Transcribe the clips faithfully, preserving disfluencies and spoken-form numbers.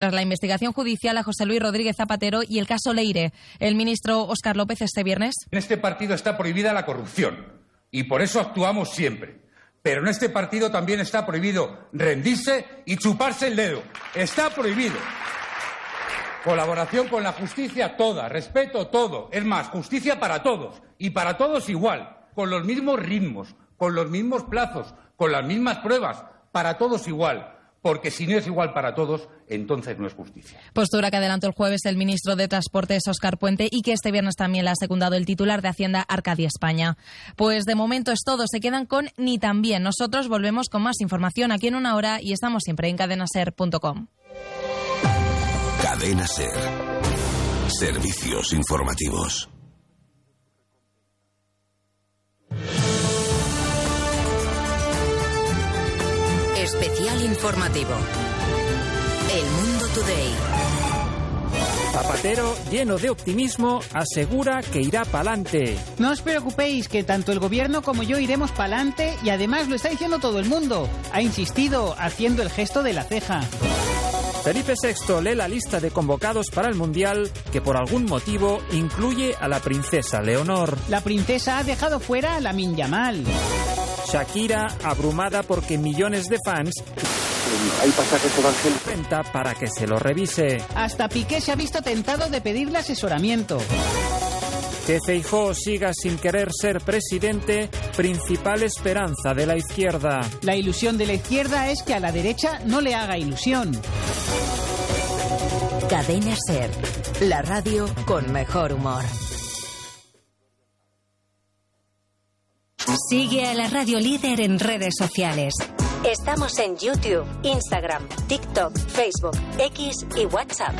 tras la investigación judicial a José Luis Rodríguez Zapatero y el caso Leire. El ministro Óscar López este viernes. En este partido está prohibida la corrupción y por eso actuamos siempre. Pero en este partido también está prohibido rendirse y chuparse el dedo. Está prohibido. Colaboración con la justicia toda, respeto todo. Es más, justicia para todos y para todos igual, con los mismos ritmos, con los mismos plazos, con las mismas pruebas, para todos igual. Porque si no es igual para todos, entonces no es justicia. Postura que adelantó el jueves el ministro de Transportes, Óscar Puente, y que este viernes también la ha secundado el titular de Hacienda, Arcadia España. Pues de momento es todo. Se quedan con Ni tan bien. Nosotros volvemos con más información aquí en una hora y estamos siempre en cadena ser punto com. Cadena Ser. Servicios informativos. Especial informativo. El Mundo Today. Zapatero, lleno de optimismo, asegura que irá pa'lante. No os preocupéis, que tanto el gobierno como yo iremos pa'lante y además lo está diciendo todo el mundo. Ha insistido, haciendo el gesto de la ceja. Felipe sexto lee la lista de convocados para el Mundial, que por algún motivo incluye a la princesa Leonor. La princesa ha dejado fuera a Lamine Yamal. Shakira, abrumada porque millones de fans hay pasajes evangélicos para que se lo revise. Hasta Piqué se ha visto tentado de pedirle asesoramiento. Que Feijóo siga sin querer ser presidente, principal esperanza de la izquierda. La ilusión de la izquierda es que a la derecha no le haga ilusión. Cadena Ser, la radio con mejor humor. Sigue a la radio líder en redes sociales. Estamos en YouTube, Instagram, TikTok, Facebook, X y WhatsApp.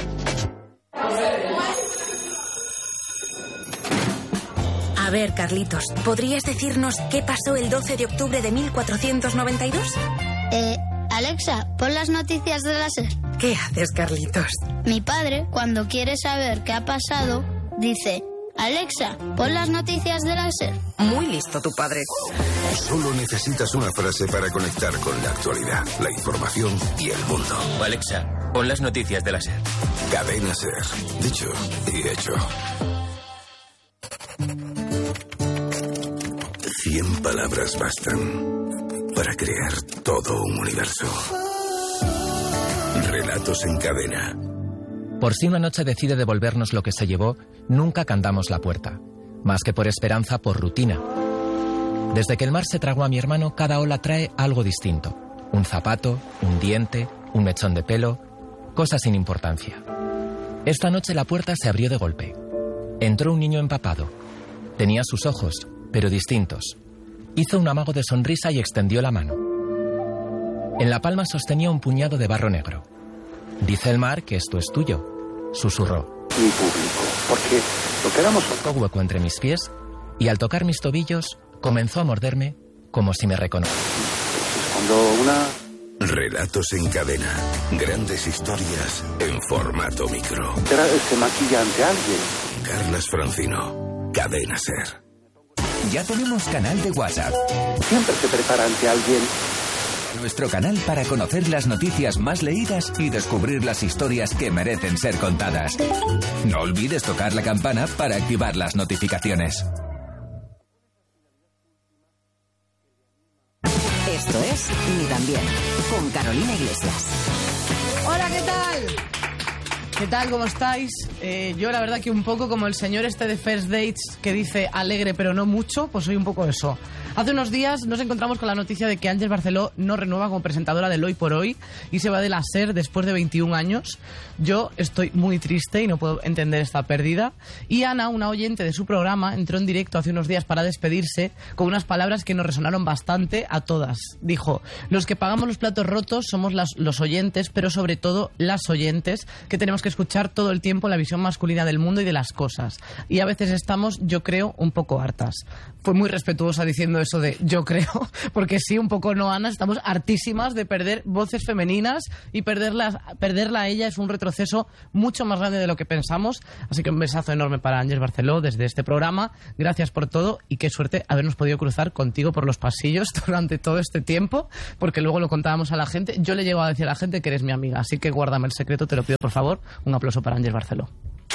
A ver, Carlitos, ¿podrías decirnos qué pasó el doce de octubre de mil cuatrocientos noventa y dos? Eh, Alexa, pon las noticias de la SER. ¿Qué haces, Carlitos? Mi padre, cuando quiere saber qué ha pasado, dice: Alexa, pon las noticias de la SER. Muy listo tu padre. Solo necesitas una frase para conectar con la actualidad, la información y el mundo. Alexa, pon las noticias de la SER. Cadena SER. Dicho y hecho. Cien palabras bastan para crear todo un universo. Relatos en cadena. Por si una noche decide devolvernos lo que se llevó, nunca cantamos la puerta. Más que por esperanza, por rutina. Desde que el mar se tragó a mi hermano, cada ola trae algo distinto. Un zapato, un diente, un mechón de pelo, cosas sin importancia. Esta noche la puerta se abrió de golpe. Entró un niño empapado. Tenía sus ojos, pero distintos. Hizo un amago de sonrisa y extendió la mano. En la palma sostenía un puñado de barro negro. Dice el mar que esto es tuyo, susurró. Mi público, porque lo que damos... Tocó hueco entre mis pies y al tocar mis tobillos comenzó a morderme como si me reconociera. Cuando una... Relatos en cadena. Grandes historias en formato micro. Se maquilla ante alguien. Carlas Francino. Cadena Ser. Ya tenemos canal de WhatsApp. Siempre se prepara ante alguien. Nuestro canal para conocer las noticias más leídas y descubrir las historias que merecen ser contadas. No olvides tocar la campana para activar las notificaciones. Esto es Ni tan bien, con Carolina Iglesias. Hola, ¿qué tal? ¿Qué tal? ¿Cómo estáis? Eh, yo la verdad que un poco como el señor este de First Dates que dice alegre pero no mucho, pues soy un poco eso. Hace unos días nos encontramos con la noticia de que Ángels Barceló no renueva como presentadora del Hoy por Hoy y se va de la SER después de veintiún años. Yo estoy muy triste y no puedo entender esta pérdida. Y Ana, una oyente de su programa, entró en directo hace unos días para despedirse con unas palabras que nos resonaron bastante a todas. Dijo: los que pagamos los platos rotos somos las, los oyentes, pero sobre todo las oyentes, que tenemos que escuchar todo el tiempo la visión masculina del mundo y de las cosas. Y a veces estamos, yo creo, un poco hartas. Fue muy respetuosa diciendo eso eso de yo creo, porque sí, un poco no, Ana, estamos hartísimas de perder voces femeninas y perderlas, perderla a ella es un retroceso mucho más grande de lo que pensamos. Así que un besazo enorme para Ángeles Barceló desde este programa. Gracias por todo y qué suerte habernos podido cruzar contigo por los pasillos durante todo este tiempo, porque luego lo contábamos a la gente. Yo le llego a decir a la gente que eres mi amiga, así que guárdame el secreto, te lo pido por favor. Un aplauso para Ángeles Barceló.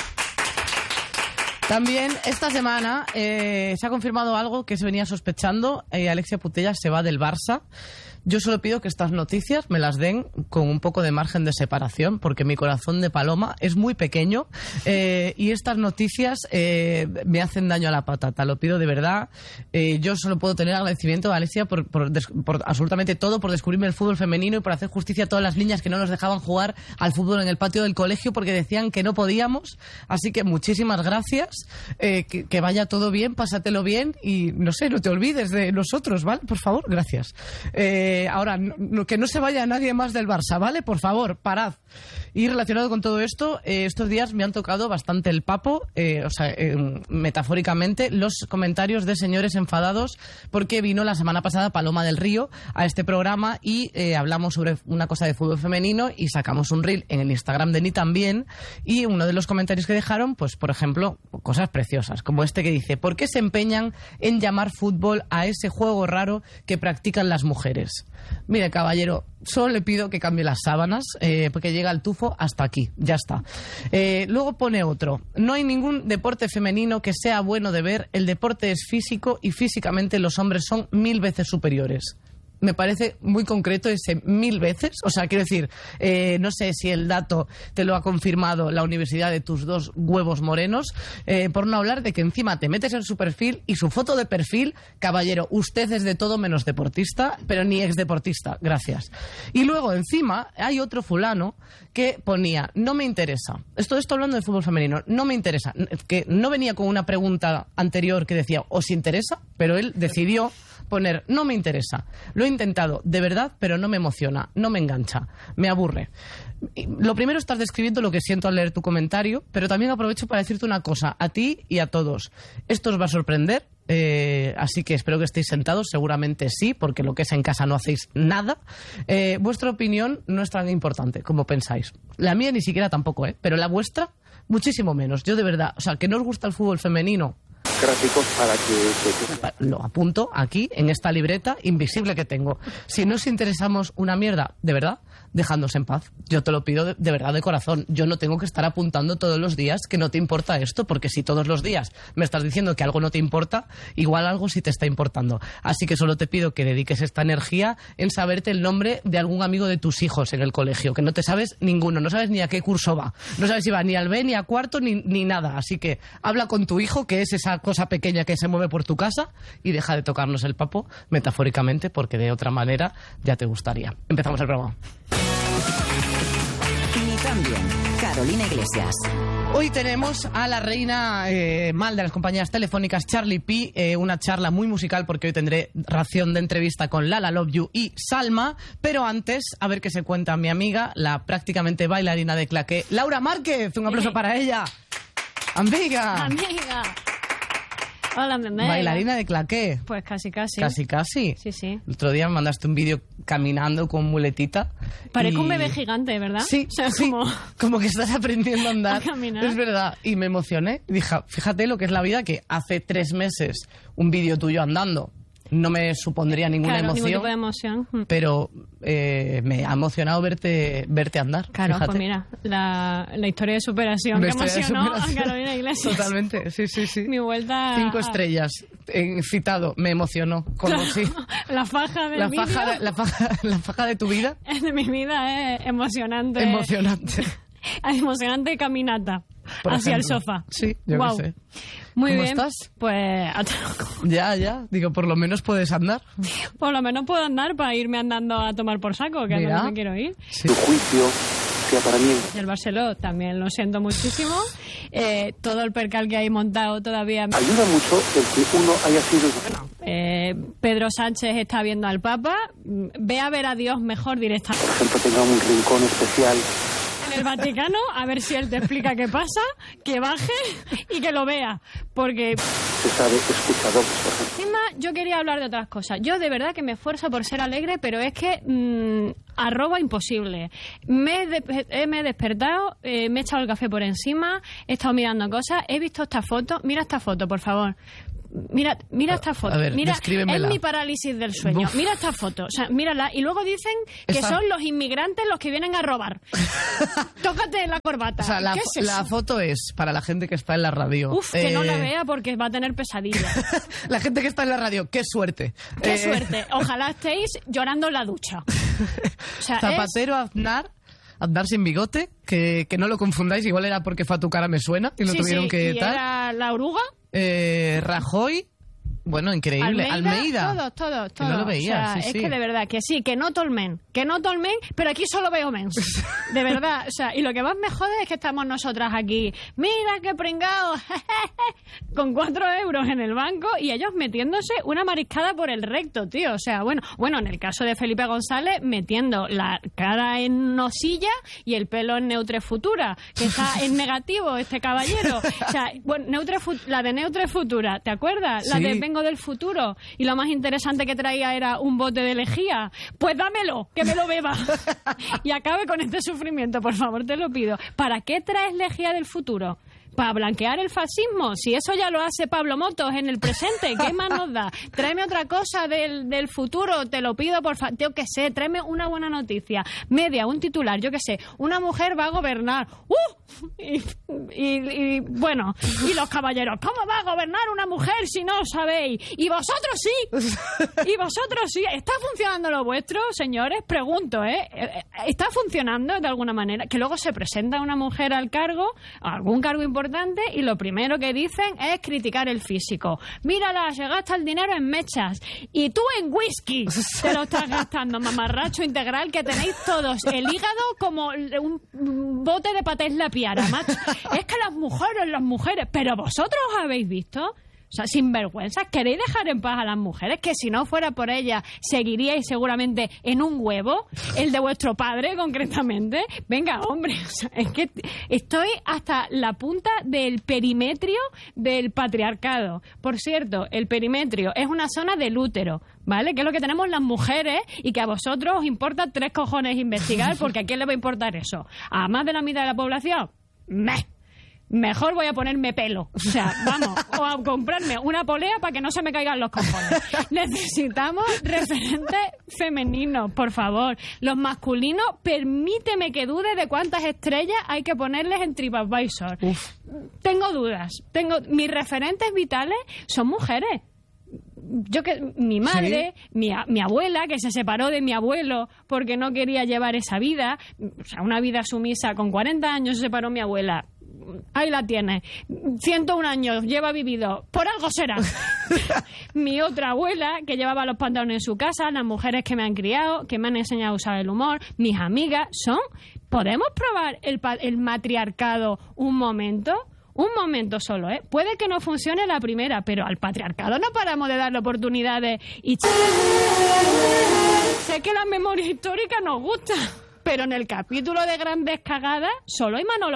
También esta semana eh, se ha confirmado algo que se venía sospechando. Eh, Alexia Putellas se va del Barça. Yo solo pido que estas noticias me las den con un poco de margen de separación, porque mi corazón de paloma es muy pequeño eh, y estas noticias eh, me hacen daño a la patata. Lo pido de verdad. Eh, yo solo puedo tener agradecimiento a Alexia por, por, por absolutamente todo, por descubrirme el fútbol femenino y por hacer justicia a todas las niñas que no nos dejaban jugar al fútbol en el patio del colegio porque decían que no podíamos. Así que muchísimas gracias. Eh, que, que vaya todo bien, pásatelo bien y no sé, no te olvides de nosotros, ¿vale? Por favor, gracias. Eh, Eh, ahora, no, que no se vaya nadie más del Barça, ¿vale? Por favor, parad. Y relacionado con todo esto, eh, estos días me han tocado bastante el papo, eh, o sea, eh, metafóricamente, los comentarios de señores enfadados porque vino la semana pasada Paloma del Río a este programa y eh, hablamos sobre una cosa de fútbol femenino y sacamos un reel en el Instagram de Ni también, y uno de los comentarios que dejaron, pues por ejemplo, cosas preciosas, como este que dice: ¿por qué se empeñan en llamar fútbol a ese juego raro que practican las mujeres? Mire, caballero, solo le pido que cambie las sábanas, eh, porque llega el tufo hasta aquí, ya está. Eh, luego pone otro: no hay ningún deporte femenino que sea bueno de ver, el deporte es físico y físicamente los hombres son mil veces superiores. Me parece muy concreto ese mil veces. O sea, quiero decir, eh, no sé si el dato te lo ha confirmado la universidad de tus dos huevos morenos, eh, por no hablar de que encima te metes en su perfil y su foto de perfil, caballero, usted es de todo menos deportista, pero ni exdeportista, gracias. Y luego encima hay otro fulano que ponía: no me interesa. Esto esto hablando de fútbol femenino, no me interesa. Que no venía con una pregunta anterior que decía ¿os interesa? Pero él decidió poner no me interesa. Lo he intentado, de verdad, pero no me emociona, no me engancha, me aburre. Lo primero, estás describiendo lo que siento al leer tu comentario, pero también aprovecho para decirte una cosa, a ti y a todos. Esto os va a sorprender, eh, así que espero que estéis sentados, seguramente sí, porque lo que es en casa no hacéis nada. Eh, vuestra opinión no es tan importante como pensáis. La mía ni siquiera tampoco, ¿eh? Pero la vuestra, muchísimo menos. Yo de verdad, o sea, que no os gusta el fútbol femenino, gráficos para que, que... lo apunto aquí en esta libreta invisible que tengo. Si no os interesamos una mierda, de verdad, dejadnos en paz. Yo te lo pido de, de verdad, de corazón. Yo no tengo que estar apuntando todos los días que no te importa esto, porque si todos los días me estás diciendo que algo no te importa, igual algo sí te está importando. Así que solo te pido que dediques esta energía en saberte el nombre de algún amigo de tus hijos en el colegio, que no te sabes ninguno, no sabes ni a qué curso va, no sabes si va ni al B, ni a cuarto, ni, ni nada. Así que habla con tu hijo, que es esa cosa pequeña que se mueve por tu casa, y deja de tocarnos el papo, metafóricamente, porque de otra manera ya te gustaría. Empezamos el programa. Ni también, Carolina Iglesias. Hoy tenemos a la reina eh, mal de las compañías telefónicas, Charlie P, eh, una charla muy musical porque hoy tendré ración de entrevista con Lala Love You y Salma, pero antes, a ver qué se cuenta mi amiga, la prácticamente bailarina de claqué, Laura Márquez. Un aplauso para ella. Amiga. Amiga. Hola, bebé. Bailarina de claqué. Pues casi, casi. Casi, casi. Sí, sí. El otro día me mandaste un vídeo caminando con muletita. Parezco y... un bebé gigante, ¿verdad? Sí, o sea, sí. Como... como que estás aprendiendo a andar. A caminar. Es verdad. Y me emocioné. Dije, fíjate lo que es la vida, que hace tres meses un vídeo tuyo andando no me supondría ninguna claro, emoción. Ningún tipo de emoción. Pero eh, me ha emocionado verte verte andar. Claro, fíjate. Pues mira, la, la historia de superación la que historia emocionó superación. a Carolina Iglesias. Totalmente, sí, sí, sí. Mi vuelta... Cinco a... estrellas. En citado, me emocionó. Como claro, si... La faja de la faja de, la, faja, la faja de tu vida. De mi vida es emocionante. Emocionante. Emocionante caminata. Por hacia ejemplo. el sofá. Sí, yo wow. qué sé. Muy ¿Cómo bien. estás? Pues ya, ya. Digo, por lo menos puedes andar. Por lo menos puedo andar para irme andando a tomar por saco, que es donde me quiero ir. Sí. Tu juicio sea para mí. Y el Barceló también lo siento muchísimo. Eh, todo el percal que hay montado todavía... Ayuda mucho el que uno haya sido... Bueno, eh, Pedro Sánchez está viendo al Papa. Ve a ver a Dios mejor directamente. Por ejemplo, tenga un rincón especial... En el Vaticano, a ver si él te explica qué pasa, que baje y que lo vea. Porque se sabe, escuchadores, por ejemplo. Encima, yo quería hablar de otras cosas. Yo de verdad que me esfuerzo por ser alegre, pero es que mmm, arroba imposible. Me he, de- eh, me he despertado, eh, me he echado el café por encima, he estado mirando cosas, he visto esta foto. Mira esta foto, por favor. Mira, mira esta foto. A ver, mira, descríbemela. es mi parálisis del sueño. Uf. Mira esta foto. O sea, mírala. Y luego dicen que Esta- son los inmigrantes los que vienen a robar. Tócate la corbata. O sea, la, ¿Qué es eso? la foto es para la gente que está en la radio. Uf, que no la Eh, vea porque va a tener pesadillas. La gente que está en la radio, qué suerte. Qué Eh, suerte. Ojalá estéis llorando en la ducha. O sea, es- Zapatero, Aznar, Aznar sin bigote, que, que no lo confundáis, igual era porque fue a tu cara me suena y lo sí, tuvieron sí, que y tal. era la oruga. Eh, Rajoy, bueno, increíble. Almeida. Todos, todos, Que no todos. lo veía, O sea, sí, es sí. que de verdad, que sí, que no tolmen, que no tolmen, pero aquí solo veo mens. De verdad, o sea, y lo que más me jode es que estamos nosotras aquí, mira qué pringao, con cuatro euros en el banco y ellos metiéndose una mariscada por el recto, tío. O sea, bueno, bueno, en el caso de Felipe González, metiendo la cara en nosilla y el pelo en Neutre Futura, que está en negativo este caballero. O sea, bueno, Neutre Fu- la de Neutre Futura, ¿te acuerdas? La Sí. de Vengo del futuro. Y lo más interesante que traía era un bote de lejía. Pues dámelo, que me lo beba. Y acabe con este sufrimiento, por favor, te lo pido. ¿Para qué traes lejía del futuro? ¿Para blanquear el fascismo? Si eso ya lo hace Pablo Motos en el presente, ¿qué más nos da? Tráeme otra cosa del, del futuro, te lo pido, por favor. Yo qué sé, tráeme una buena noticia. Media, un titular, yo qué sé. Una mujer va a gobernar. ¡Uh! Y, y- y, bueno, y los caballeros, ¿cómo va a gobernar una mujer si no sabéis? Y vosotros sí. Y vosotros sí. ¿Está funcionando lo vuestro, señores? Pregunto, ¿eh? ¿Está funcionando de alguna manera? Que luego se presenta una mujer al cargo, a algún cargo importante, y lo primero que dicen es criticar el físico. Mírala, se gasta el dinero en mechas. Y tú en whisky te lo estás gastando, mamarracho integral, que tenéis todos el hígado como un bote de patés la piara, macho. Es que las mujeres, las mujeres... Pero vosotros os habéis visto... O sea, sinvergüenzas, ¿queréis dejar en paz a las mujeres? Que si no fuera por ellas, seguiríais seguramente en un huevo, el de vuestro padre concretamente. Venga, hombre, o sea, es que estoy hasta la punta del perimetrio del patriarcado. Por cierto, el perimetrio es una zona del útero, ¿vale? Que es lo que tenemos las mujeres y que a vosotros os importa tres cojones investigar, porque ¿a quién le va a importar eso? ¿A más de la mitad de la población? ¡Meh! Mejor voy a ponerme pelo. O sea, vamos, o a comprarme una polea para que no se me caigan los cojones. Necesitamos referentes femeninos, por favor. Los masculinos, permíteme que dude de cuántas estrellas hay que ponerles en TripAdvisor. Uf. Tengo dudas. Tengo mis referentes vitales son mujeres. Yo que mi madre, ¿Sí? mi, a- mi abuela, que se separó de mi abuelo porque no quería llevar esa vida, o sea, una vida sumisa, con cuarenta años se separó mi abuela. Ahí la tiene. ciento un años lleva vivido. Por algo será. Mi otra abuela, que llevaba los pantalones en su casa, las mujeres que me han criado, que me han enseñado a usar el humor, mis amigas, son... ¿Podemos probar el, pa- el matriarcado un momento? Un momento solo, ¿eh? Puede que no funcione la primera, pero al patriarcado no paramos de darle oportunidades y... ch- Sé que la memoria histórica nos gusta, pero en el capítulo de Grandes Cagadas solo hay Manolo.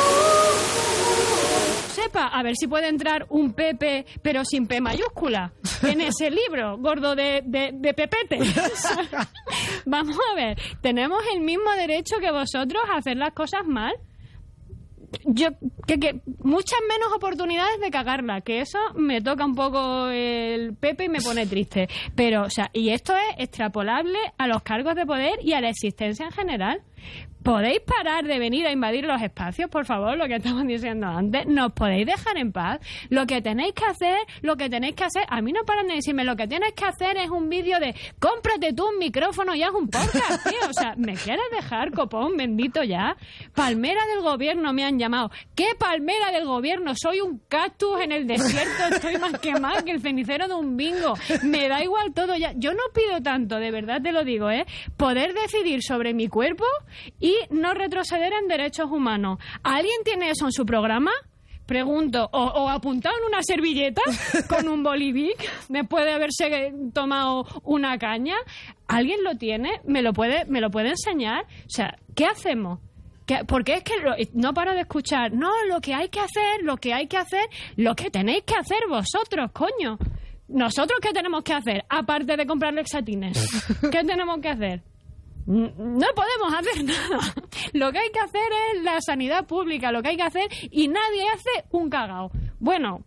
Sepa, a ver si puede entrar un Pepe, pero sin P mayúscula, en ese libro, gordo de, de, de Pepete. Vamos a ver, ¿tenemos el mismo derecho que vosotros a hacer las cosas mal? Yo, que, que muchas menos oportunidades de cagarla, que eso me toca un poco el Pepe y me pone triste. Pero, o sea, y esto es extrapolable a los cargos de poder y a la existencia en general. ¿Podéis parar de venir a invadir los espacios, por favor? Lo que estamos diciendo antes. ¿Nos podéis dejar en paz? Lo que tenéis que hacer, lo que tenéis que hacer... A mí no paran de decirme, lo que tienes que hacer es un vídeo de cómprate tú un micrófono y haz un podcast, tío. O sea, ¿me quieres dejar, copón? Bendito ya. Palmera del gobierno me han llamado. ¿Qué palmera del gobierno? Soy un cactus en el desierto. Estoy más quemada que el cenicero de un bingo. Me da igual todo ya. Yo no pido tanto, de verdad te lo digo, ¿eh? Poder decidir sobre mi cuerpo y no retroceder en derechos humanos. ¿Alguien tiene eso en su programa? Pregunto, o, o apuntado en una servilleta con un bolivic después de haberse tomado una caña. ¿Alguien lo tiene? ¿Me lo puede, me lo puede enseñar? O sea, ¿qué hacemos? Que, porque es que lo, no paro de escuchar, no, lo que hay que hacer, lo que hay que hacer, lo que tenéis que hacer vosotros, coño. ¿Nosotros qué tenemos que hacer? Aparte de comprar lexatines. ¿Qué tenemos que hacer? No podemos hacer nada. Lo que hay que hacer es la sanidad pública, lo que hay que hacer, y nadie hace un cagao. Bueno,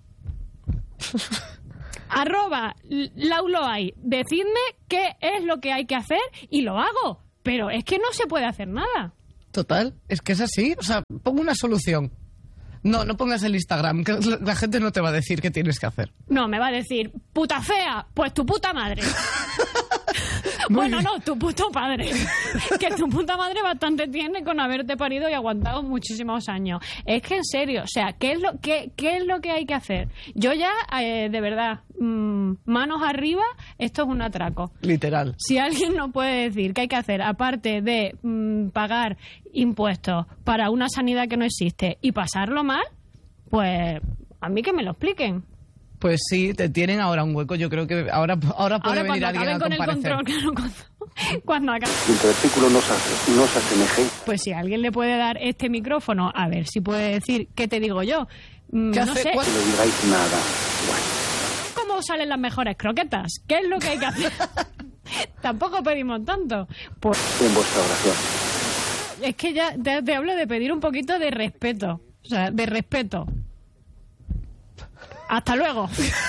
arroba Lauloay, decidme qué es lo que hay que hacer y lo hago. Pero es que no se puede hacer nada. Total, es que es así. O sea, pongo una solución. No, no pongas el Instagram, que la gente no te va a decir qué tienes que hacer. No, me va a decir, puta fea, pues tu puta madre. Bueno, no, tu puto padre. Que tu puta madre bastante tiene con haberte parido y aguantado muchísimos años. Es que en serio, o sea, ¿qué es lo, qué, qué es lo que hay que hacer? Yo ya, eh, de verdad, mmm, manos arriba, esto es un atraco. Literal. Si alguien no puede decir qué hay que hacer, aparte de mmm, pagar impuestos para una sanidad que no existe y pasarlo mal, pues a mí que me lo expliquen. Pues sí, te tienen ahora un hueco. Yo creo que ahora, ahora puede ahora, venir alguien a con comparecer. El control, claro, cuando, cuando acabe. Mientras el artículo no se, no se asemeje. Pues si alguien le puede dar este micrófono, a ver si puede decir qué te digo yo. Mm, ¿Qué no hace? sé. No le digáis nada. Bueno. ¿Cómo salen las mejores croquetas? ¿Qué es lo que hay que hacer? Tampoco pedimos tanto. Pues, en vuestra oración. Es que ya te, te hablo de pedir un poquito de respeto. O sea, de respeto. Hasta luego.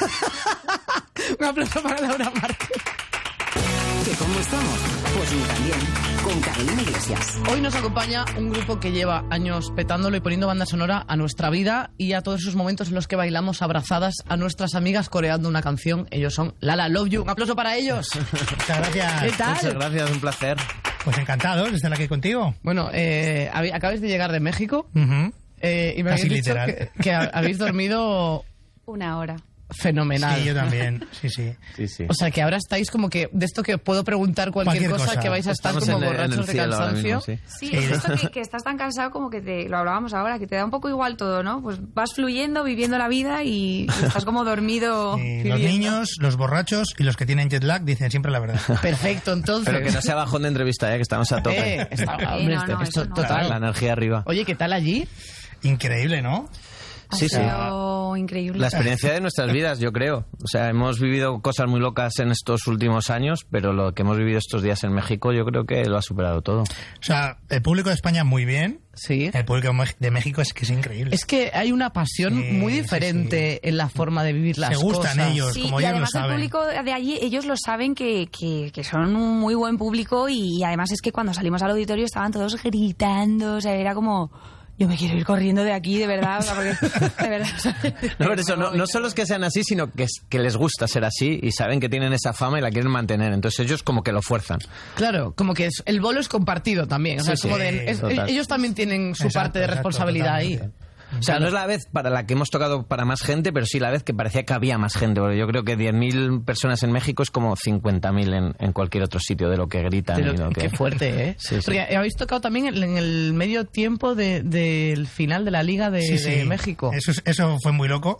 Un aplauso para Laura Martín. ¿Que cómo estamos? Pues muy también, con Carolina Iglesias. Hoy nos acompaña un grupo que lleva años petándolo y poniendo banda sonora a nuestra vida y a todos esos momentos en los que bailamos abrazadas a nuestras amigas coreando una canción. Ellos son Lala Love You. Un aplauso para ellos. Muchas gracias. ¿Qué tal? Muchas gracias, un placer. Pues encantado de estar aquí contigo. Bueno, eh, acabáis de llegar de México uh-huh. eh, y me Casi habéis dicho literal. que, que habéis dormido... Una hora. Fenomenal. Sí, yo también. Sí, sí. sí, sí. O sea, que ahora estáis como que de esto que puedo preguntar cualquier, Cualquier cosa, cosa. que vais a estar Estamos como en el- en el borrachos de cielo ahora cansancio. mismo, sí. Sí, es esto que, que estás tan cansado como que te lo hablábamos ahora, que te da un poco igual todo, ¿no? Pues vas fluyendo, viviendo la vida y estás como dormido. Y los niños, los borrachos y los que tienen jet lag dicen siempre la verdad. Perfecto, entonces. Pero que no sea bajón de entrevista, ¿eh? Que estamos a tope. Eh, está- Eh, hombre, no, esto- no, esto eso no. total. La energía arriba. Oye, ¿qué tal allí? Increíble, ¿no? Ha Sí, sí. sido increíble. La experiencia de nuestras vidas, yo creo. O sea, hemos vivido cosas muy locas en estos últimos años, pero lo que hemos vivido estos días en México, yo creo que lo ha superado todo. O sea, el público de España muy bien. Sí. El público de México es que es increíble. Es que hay una pasión Sí, muy sí, diferente en la forma de vivir las Se gustan cosas. ellos, Sí, como y ellos lo además el saben. público de allí, ellos lo saben que, que, que son un muy buen público y además es que cuando salimos al auditorio estaban todos gritando, o sea, era como... Yo me quiero ir corriendo de aquí, de verdad, o sea, porque, de verdad. O sea, No, pero eso, no, no solo es que sean así, sino que, es- que les gusta ser así y saben que tienen esa fama y la quieren mantener. Entonces ellos como que lo fuerzan. Claro, como que es- el bolo es compartido también. O sea, Sí, es como sí, de- es- total. ellos también tienen su Exacto, parte de exacto, responsabilidad ahí. totalmente. O sea, no es la vez para la que hemos tocado para más gente, pero sí la vez que parecía que había más gente. Porque yo creo que diez mil personas en México es como cincuenta mil en, en cualquier otro sitio de lo que gritan. Pero y lo que... qué fuerte, ¿eh? Sí, sí. Porque habéis tocado también en en el medio tiempo de- del final de la Liga de, Sí, sí. de México. Eso, es- eso fue muy loco.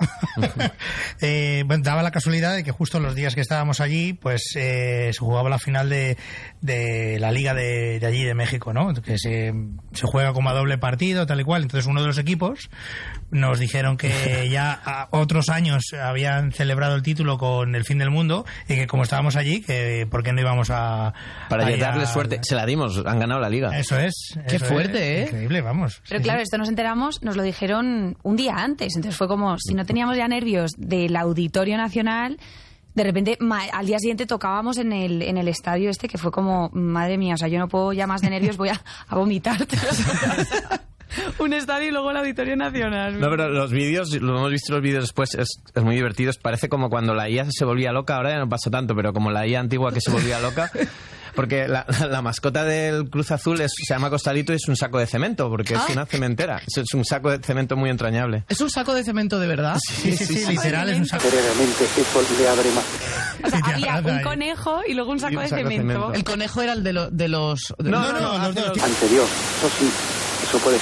eh, bueno, daba la casualidad de que justo los días que estábamos allí, pues eh, se jugaba la final de, de la Liga de, de allí de México, ¿no? Que se, se juega como a doble partido, tal y cual. Entonces uno de los equipos nos dijeron que ya a otros años habían celebrado el título con el fin del mundo y que como estábamos allí, que por qué no íbamos a... Para a ir darles a- suerte. Se la dimos, han ganado la liga. Eso es. Qué eso fuerte, es. ¿eh? Increíble, vamos. Pero Sí, claro, sí. esto nos enteramos, nos lo dijeron un día antes. Entonces fue como, si no teníamos ya nervios del Auditorio Nacional, de repente ma- al día siguiente tocábamos en el, en el estadio este, que fue como, madre mía, o sea, yo no puedo ya más de nervios, voy a, a vomitar. Un estadio y luego el Auditorio Nacional. No, pero los vídeos, lo hemos visto los vídeos después, es, es muy divertido. Parece como cuando la I A se volvía loca, ahora ya no pasa tanto, pero como la I A antigua que se volvía loca. Porque la, la, la mascota del Cruz Azul es, se llama Costalito y es un saco de cemento, porque es Ah. una cementera. Es, es un saco de cemento muy entrañable. ¿Es un saco de cemento de verdad? Sí, sí, sí, literal, es un saco. Verdaderamente eso le abre más. O sea, Sí, te había abraza un ahí. conejo y luego un saco, Y un de, saco de cemento. cemento. El conejo era el de, lo- de los... de No, los- no, no, los hace dos. los- Anterior, eso sí, eso puede ser. Claro,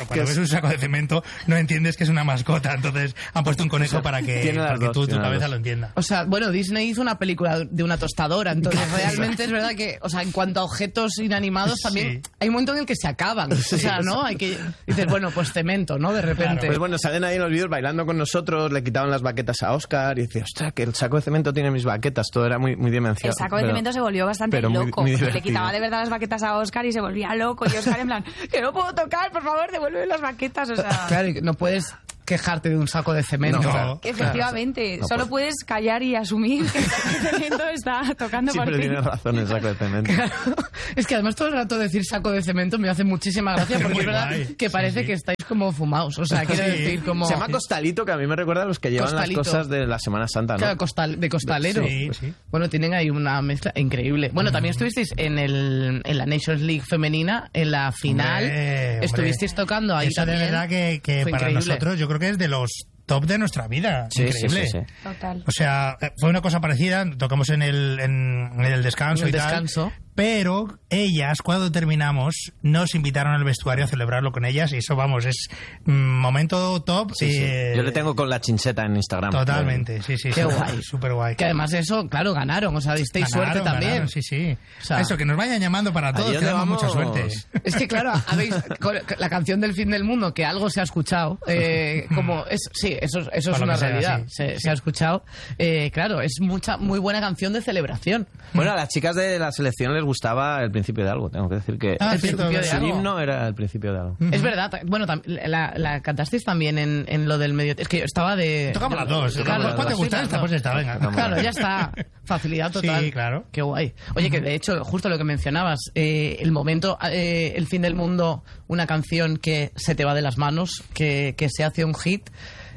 cuando ves un saco de cemento no entiendes que es una mascota, entonces han puesto un conejo para que, para que dos, tú, tu cabeza lo entienda. O sea, bueno, Disney hizo una película de una tostadora, entonces realmente es verdad que, o sea, en cuanto a objetos inanimados también sí. hay un momento en el que se acaban. O sea, ¿no? Hay que dices, bueno, pues cemento, ¿no? De repente. Claro. Pues bueno, salen ahí en los vídeos bailando con nosotros, le quitaban las baquetas a Oscar y decía, ostras, que el saco de cemento tiene mis baquetas. Todo era muy, muy demencial. El saco de pero, cemento se volvió bastante loco. Muy, muy le quitaba de verdad las baquetas a Oscar y se volvía loco. Y Oscar en plan, que no puedo tocar, por favor, devuelve las baquetas. O sea... Claro, no puedes quejarte de un saco de cemento. No, claro. Efectivamente, no, solo pues. puedes callar y asumir que el saco de cemento está tocando Siempre por ti. Siempre tienes razón el saco de cemento. Claro. Es que además todo el rato decir saco de cemento me hace muchísima gracia porque es verdad guay. que parece sí, sí. que estáis como fumados. O sea, quiero sí. decir como... Se llama costalito, que a mí me recuerda a los que llevan costalito. Las cosas de la Semana Santa, ¿no? Claro, costal, de costalero. Sí, sí. Bueno, tienen ahí una mezcla increíble. Bueno, también estuvisteis en, el, en la Nations League femenina, en la final. Hombre, estuvisteis hombre. tocando ahí Eso también. de verdad que, que para increíble. nosotros yo creo que es de los top de nuestra vida. Sí, increíble. Sí, sí, sí. Total. O sea, fue una cosa parecida, tocamos en el, en, en el descanso en el y descanso. tal. Pero ellas, cuando terminamos, nos invitaron al vestuario a celebrarlo con ellas y eso, vamos, es mm, momento top. Sí, sí. Eh, Yo le tengo con la chincheta en Instagram. Totalmente, sí, sí. Qué sí, guay. Súper guay. Que además eso, claro, ganaron, o sea, disteis ganaron, suerte también. Ganaron, sí, sí. O sea, eso, que nos vayan llamando para todos, que damos mucha suerte. Es que, claro, habéis la canción del fin del mundo, que algo se ha escuchado, eh, como, es, sí, eso, eso es una realidad, sí, se, sí. se ha escuchado. Eh, claro, es mucha muy buena canción de celebración. Bueno, a las chicas de la selección les gustaba el principio de algo, tengo que decir que ah, el principio de su algo. himno era el principio de algo. Uh-huh. Es verdad, bueno, la, la cantasteis también en, en lo del medio. Es que yo estaba de. Tocamos las dos. Claro, ¿cuál te gusta esta? Pues esta, venga. Claro, ya está. Facilidad total. Sí, claro. Qué guay. Oye, que de hecho, justo lo que mencionabas, eh, el momento, eh, el fin del mundo, una canción que se te va de las manos, que, que se hace un hit.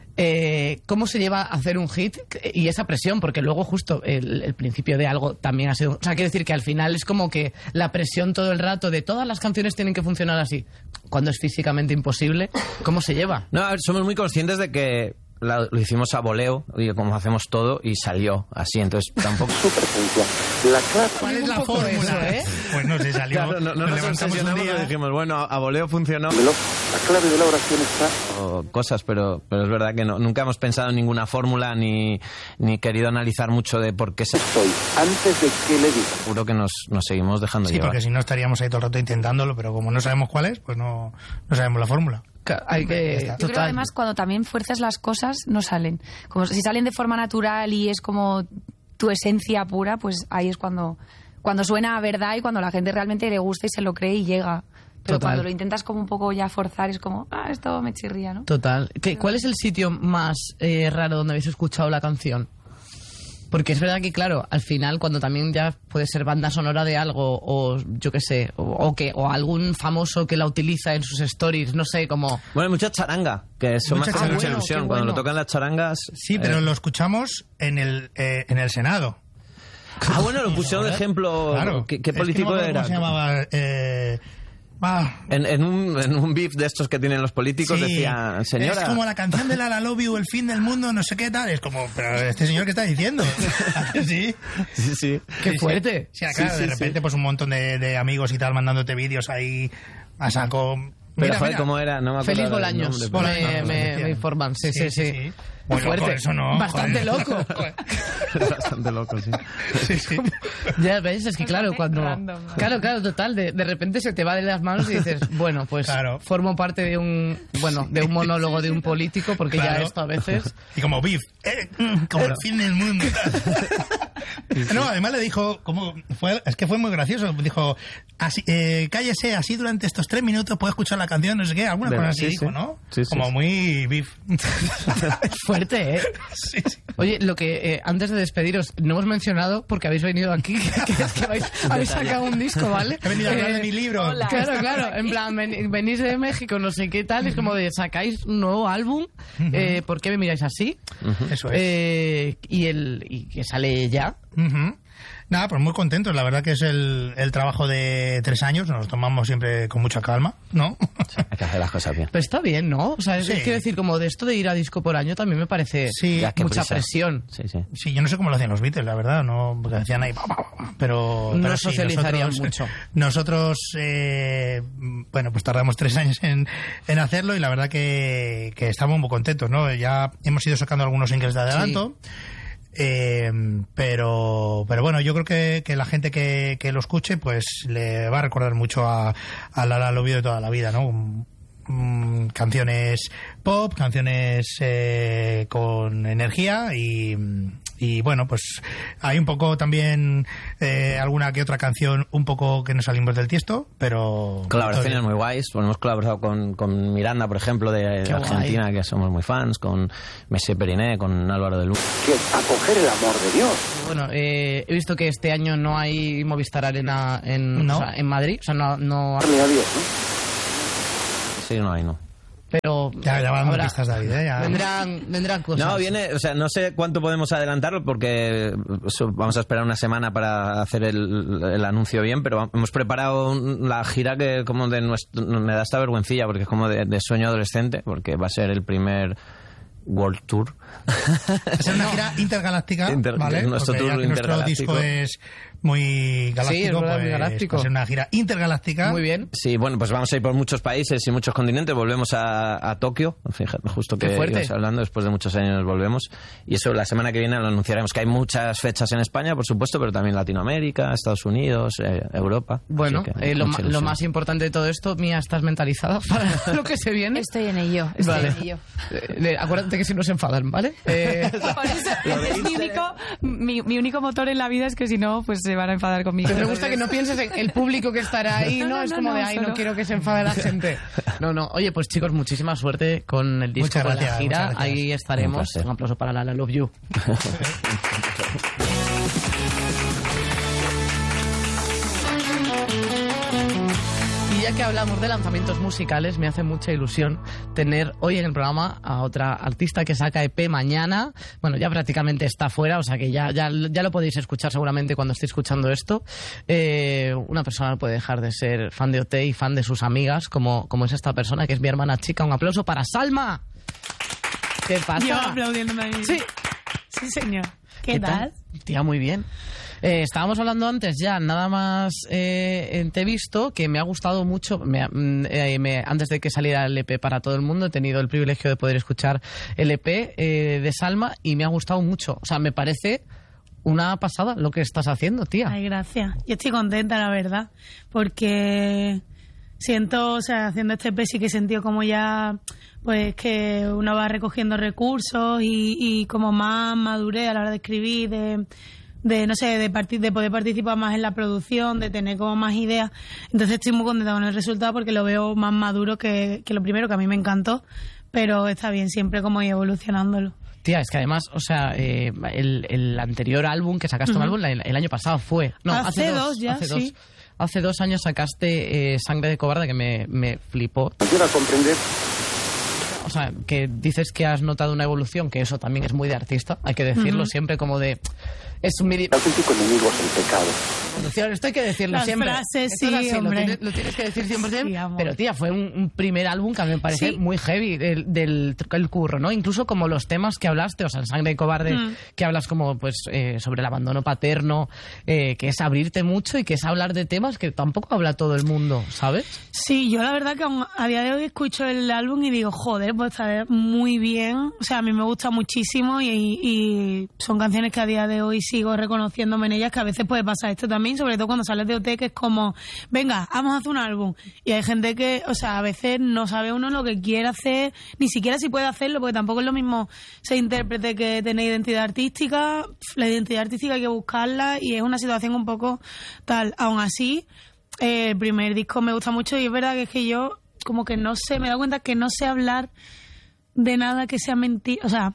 Eh, ¿Cómo se lleva a hacer un hit y esa presión? Porque luego justo el, el principio de algo también ha sido... O sea, quiero decir que al final es como que la presión todo el rato de todas las canciones tienen que funcionar así. Cuando es físicamente imposible, ¿cómo se lleva? No, a ver, somos muy conscientes de que la, lo hicimos a voleo, y como hacemos todo, y salió así, entonces tampoco... La clave... ¿Cuál es la fórmula? Eso, ¿eh? Pues no se salió. Claro, no, no nos, nos obsesionamos y dijimos, bueno, a, a voleo funcionó. La clave de la oración está... O cosas, pero, pero es verdad que no, nunca hemos pensado en ninguna fórmula ni, ni querido analizar mucho de por qué se... Estoy antes de que le diga. Seguro que nos, nos seguimos dejando sí, llevar. Sí, porque si no estaríamos ahí todo el rato intentándolo, pero como no sabemos cuál es, pues no, no sabemos la fórmula. Hay que... Yo creo que además cuando también fuerzas las cosas no salen. Como si salen de forma natural y es como tu esencia pura, pues ahí es cuando, cuando suena a verdad y cuando la gente realmente le gusta y se lo cree y llega. Pero Total. Cuando lo intentas como un poco ya forzar es como, ah, esto me chirría, ¿no? Total. ¿Qué, ¿Cuál es el sitio más eh, raro donde habéis escuchado la canción? Porque es verdad que, claro, al final, cuando también ya puede ser banda sonora de algo, o yo qué sé, o, o que o algún famoso que la utiliza en sus stories, no sé, como... Bueno, hay mucha charanga, que eso me hace mucha bueno, ilusión. Cuando bueno. lo tocan las charangas... Sí, pero eh... lo escuchamos en el, eh, en el Senado. Ah, bueno, lo pusieron de ejemplo... Claro. ¿Qué, qué político es que no era? ¿Cómo se llamaba? Eh... Ah. En, en, un, en un beef de estos que tienen los políticos sí, decía, señora... Es como la canción de la La Love You, el fin del mundo, no sé qué tal. Es como, pero este señor, ¿qué está diciendo? sí. Sí, sí. Qué fuerte. Sí, sí, claro, sí, de sí, repente sí. pues un montón de, de amigos y tal mandándote vídeos ahí a saco... Pero mira, joder, mira. ¿cómo era? No me acuerdo. Feliz Bolaños. Bolaños. Me, me, me informan. Sí, sí, sí. sí. sí. Muy fuerte. Loco, eso no. Bastante joder. loco. Bastante loco, sí. sí, sí. Ya ves, es que claro, cuando... Random, ¿no? Claro, claro, total. De, de repente se te va de las manos y dices, bueno, pues claro. formo parte de un bueno de un monólogo de un político, porque claro. ya esto a veces... Y como beef, eh, como el fin del mundo. No, además le dijo, como fue, es que fue muy gracioso, dijo, así, eh, cállese, así durante estos tres minutos puede escuchar la canción, no sé qué, alguna cosa así sí, dijo, sí. ¿no? Sí, sí, como sí. muy beef. Fuerte, ¿eh? Sí, sí. Oye, lo que eh, antes de despediros, no hemos mencionado, porque habéis venido aquí, que, que es que habéis, habéis sacado un disco, ¿vale? He venido a hablar eh, de mi libro. Hola. Claro, claro, en plan, ven, venís de México, no sé qué tal, es como de sacáis un nuevo álbum, uh-huh. eh, ¿por qué me miráis así? Uh-huh. Eso es. Eh, y, el, y que sale ya. Uh-huh. Nada, pues muy contentos. La verdad que es el, el trabajo de tres años. Nos lo tomamos siempre con mucha calma, ¿no? Sí, hay que hacer las cosas bien. Pero está bien, ¿no? O sea, Sí. es, quiero decir, como de esto de ir a disco por año también me parece Sí, mucha presión. Sí, sí. Sí, yo no sé cómo lo hacían los Beatles, la verdad, no, porque hacían ahí, pa, pa, pa, pero, No pero sí, socializarían nosotros, mucho. Nosotros, eh, bueno, pues tardamos tres años en, en hacerlo y la verdad que, que estamos muy contentos, ¿no? Ya hemos ido sacando algunos singles de adelanto. Sí. Eh, pero pero bueno, yo creo que, que la gente que, que lo escuche pues le va a recordar mucho a, a La La Love You de toda la vida, ¿no? Um, um, canciones pop, canciones eh, con energía y, y bueno, pues hay un poco también eh, alguna que otra canción un poco que nos salimos del tiesto, pero... Colaboraciones muy guays. Pues hemos colaborado con, con Miranda, por ejemplo, de Qué Argentina, guay. que somos muy fans, con Messi Periné, con Álvaro de Luna. Que acoger el amor de Dios. Bueno, eh, he visto que este año no hay Movistar Arena en, No. o sea, en Madrid. O sea, no... no Darle a Dios, Sí, no hay, no. pero Ya, ya van dando habrá- pistas, David, ¿eh? Ya. vendrán, vendrán cosas. No, viene, o sea, no sé cuánto podemos adelantarlo porque eso, vamos a esperar una semana para hacer el, el anuncio bien, pero hemos preparado un- la gira que como de nuestro, me da esta vergüencilla porque es como de, de sueño adolescente, porque va a ser el primer World Tour. Va a ser una gira intergaláctica, Inter- ¿vale? nuestro Porque tour ya que nuestro intergaláctico. disco es muy galáctico, Sí, es verdad, pues muy galáctico. va a ser una gira intergaláctica. Muy bien. Sí, bueno, pues vamos a ir por muchos países y muchos continentes. Volvemos a, a Tokio, fíjate, justo que Qué fuerte. ibas hablando, después de muchos años volvemos. Y eso la semana que viene lo anunciaremos, que hay muchas fechas en España, por supuesto, pero también Latinoamérica, Estados Unidos, eh, Europa. Bueno, Así que eh, lo, mucha ma- lo ilusión. más importante de todo esto, Mía, ¿estás mentalizada para lo que se viene? Estoy en ello, estoy Vale. en ello. Eh, eh, acuérdate que si no se enfadan, ¿vale? Eh, Por eso, es mi único, mi, mi único motor en la vida es que si no, pues se van a enfadar conmigo. Pero me gusta que no pienses en el público que estará ahí, ¿no? No, no, es no, como no, de, ay, solo- no quiero que se enfade la gente. No, no. Oye, pues chicos, muchísima suerte con el disco, Muchas con la gracias, gira. muchas gracias. Ahí Un estaremos. placer. Un aplauso para la La Love You. Y ya que hablamos de lanzamientos musicales, me hace mucha ilusión tener hoy en el programa a otra artista que saca E P mañana. Bueno, ya prácticamente está fuera, o sea que ya, ya, ya lo podéis escuchar seguramente cuando estéis escuchando esto. Eh, una persona no puede dejar de ser fan de O T y fan de sus amigas, como, como es esta persona, que es mi hermana chica. Un aplauso para Salma. ¿Qué pasa? Yo aplaudiéndome a mí. Sí. Sí, señor. ¿Qué, tal? Tía, muy bien. Eh, estábamos hablando antes ya, nada más eh, te he visto, que me ha gustado mucho, me, mm, eh, me- antes de que saliera el E P para todo el mundo, he tenido el privilegio de poder escuchar el E P eh, de Salma y me ha gustado mucho. O sea, me parece una pasada lo que estás haciendo, tía. Ay, gracias. Yo estoy contenta, la verdad, porque siento, o sea, haciendo este E P sí que he sentido como ya, pues que uno va recogiendo recursos y, y como más madurez a la hora de escribir, de, de no sé, de, parti- de poder participar más en la producción, de tener como más ideas. Entonces estoy muy contenta con el resultado porque lo veo más maduro que, que lo primero, que a mí me encantó, pero está bien siempre como ir evolucionándolo. Tía, es que además, o sea, eh, el, el anterior álbum que sacaste, un Ujú. álbum el, el año pasado fue. No, Hace dos ya, hace sí. dos. Hace dos años sacaste eh, Sangre de Cobarde, que me, me flipó. Ayuda a comprender. O sea, que dices que has notado una evolución, que eso también es muy de artista, hay que decirlo Ujú. siempre como de... Es un midi- Auténtico enemigo es el pecado. evolución, esto hay que decirlo Las siempre. frases, Esto es sí, así, lo hombre. tienes, lo tienes que decir cien por ciento. Sí, amor. Pero tía, fue un, un primer álbum que a mí me parece Sí. muy heavy del, del el curro, ¿no? Incluso como los temas que hablaste, o sea, en Sangre de Cobarde, Mm. que hablas como pues eh, sobre el abandono paterno, eh, que es abrirte mucho y que es hablar de temas que tampoco habla todo el mundo, ¿sabes? Sí, yo la verdad que aún a día de hoy escucho el álbum y digo, joder, pues está muy bien. O sea, a mí me gusta muchísimo y, y son canciones que a día de hoy sigo reconociéndome en ellas, que a veces puede pasar esto también, sobre todo cuando sales de O T, que es como, venga, vamos a hacer un álbum. Y hay gente que, o sea, a veces no sabe uno lo que quiere hacer, ni siquiera si puede hacerlo, porque tampoco es lo mismo ser intérprete que tener identidad artística. La identidad artística hay que buscarla y es una situación un poco tal. Aún así, eh, el primer disco me gusta mucho y es verdad que es que yo como que no sé, me he dado cuenta que no sé hablar de nada que sea mentira, o sea,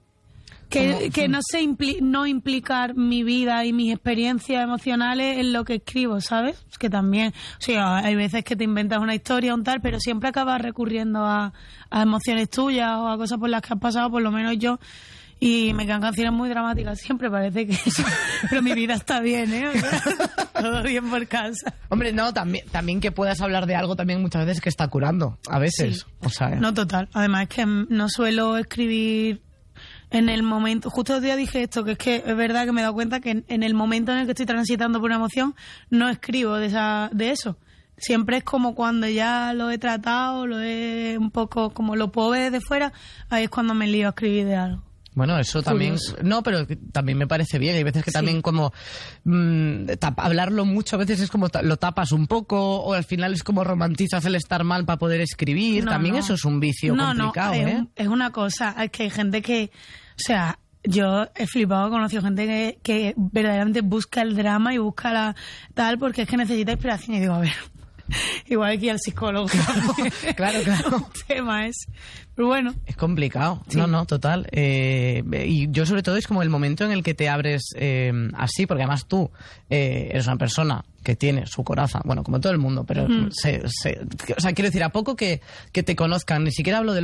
que, que no sé impli- no implicar mi vida y mis experiencias emocionales en lo que escribo, ¿sabes? Es que también, o sea, hay veces que te inventas una historia o un tal, pero siempre acabas recurriendo a, a emociones tuyas o a cosas por las que has pasado, por lo menos yo. Y me quedan canciones muy dramáticas siempre, parece que... Pero mi vida está bien, ¿eh? O sea, todo bien por casa. Hombre, no, también, también que puedas hablar de algo también muchas veces que está curando, a veces. Sí. O sea, ¿eh? No, total. Además es que no suelo escribir en el momento... Justo el día dije esto, que es que es verdad que me he dado cuenta que en, en el momento en el que estoy transitando por una emoción, no escribo de, esa, de eso. Siempre es como cuando ya lo he tratado, lo he un poco... Como lo puedo ver desde fuera, ahí es cuando me lío a escribir de algo. Bueno, eso también... Curioso. No, pero también me parece bien. Hay veces que Sí. también como... mmm, tap- hablarlo mucho, a veces es como ta- lo tapas un poco, o al final es como romantizas el estar mal para poder escribir. No, también no. eso es un vicio no, complicado, no, es, ¿eh? un- es una cosa, es que hay gente que... O sea, yo he flipado, he conocido gente que, que verdaderamente busca el drama y busca la tal porque es que necesita inspiración. Y digo, a ver, igual hay que ir al psicólogo. Claro, claro. El tema es... Pero bueno. Es complicado. Sí. No, no, total. Eh, y yo sobre todo es como el momento en el que te abres eh, así, porque además tú eh, eres una persona que tiene su coraza, bueno, como todo el mundo, pero Mm. se, se- o sea, quiero decir, a poco que, que te conozcan, ni siquiera hablo de